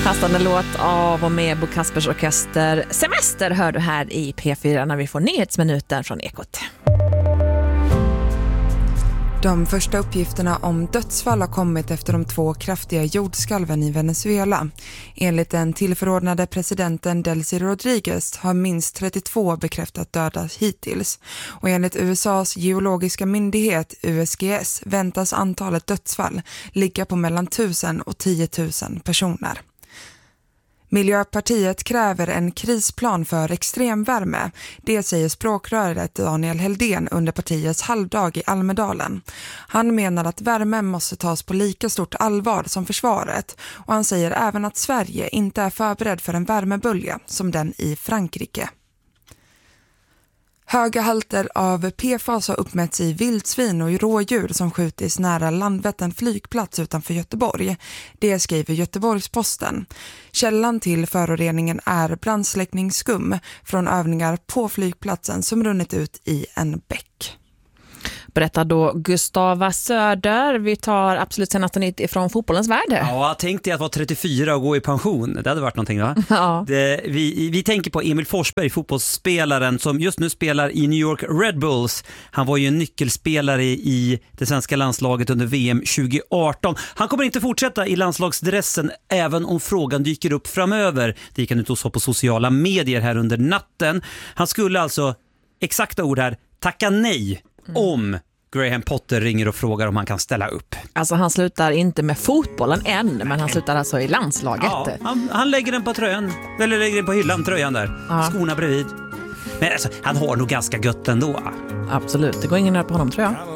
Passande låt av och med Bo Kaspers Orkester. Semester hör du här i P4 när vi får nyhetsminuten från Ekot. De första uppgifterna om dödsfall har kommit efter de 2 kraftiga jordskalven i Venezuela. Enligt den tillförordnade presidenten Delcy Rodriguez har minst 32 bekräftat döda hittills. Och enligt USAs geologiska myndighet USGS väntas antalet dödsfall ligga på mellan 1000 och 10 000 personer. Miljöpartiet kräver en krisplan för extremvärme. Det säger språkröret Daniel Heldén under partiets halvdag i Almedalen. Han menar att värmen måste tas på lika stort allvar som försvaret. Och han säger även att Sverige inte är förberedd för en värmebölja som den i Frankrike. Höga halter av PFAS har uppmätts i vildsvin och rådjur som skjutits nära Landvettern flygplats utanför Göteborg. Det skriver Göteborgs-Posten. Källan till föroreningen är brandsläckningsskum från övningar på flygplatsen som runnit ut i en bäck. Berättar då Gustava Söder. Vi tar absolut senaste nytt ifrån fotbollens värld. Ja, jag tänkte att vara 34 och gå i pension. Det hade varit någonting va? Ja. Vi tänker på Emil Forsberg, fotbollsspelaren som just nu spelar i New York Red Bulls. Han var ju en nyckelspelare i det svenska landslaget under VM 2018. Han kommer inte fortsätta i landslagsdressen även om frågan dyker upp framöver. Det gick han ut och sa på sociala medier här under natten. Han skulle alltså, exakta ord här, tacka nej om Graham Potter ringer och frågar om han kan ställa upp. Alltså han slutar inte med fotbollen än, men han slutar alltså i landslaget. Ja, han lägger den på tröjan, eller lägger den på hyllan, tröjan där. Ja. Skorna bredvid. Men alltså, han har nog ganska gött ändå. Absolut, det går ingen nöd på honom tror jag.